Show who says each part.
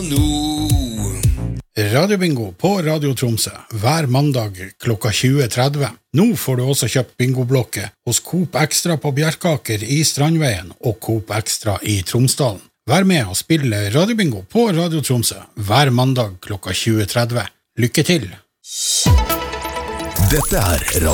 Speaker 1: nå.
Speaker 2: Radiobingo på Radio Tromsø hver mandag klokka 20.30. Nå får du også kjøpt bingoblokke hos Coop Extra på Bjerkaker i Strandveien og Coop Extra i Tromsdalen. Vær med og spille Radiobingo på Radio Tromsø hver mandag klokka 20.30. Lykke til!
Speaker 1: Dette